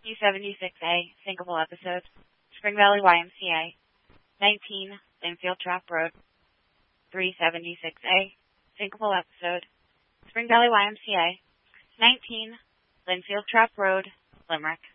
276A, Syncable episode. Spring Valley YMCA. 19, Linfield Trap Road. 376A, Syncable episode. Spring Valley YMCA. 19, Linfield Trap Road, Limerick.